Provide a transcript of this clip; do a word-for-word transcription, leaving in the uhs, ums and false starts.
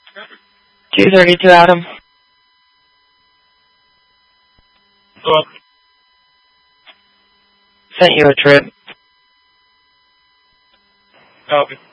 two thirty-two, Adam. Hello. Sent you a trip. Copy.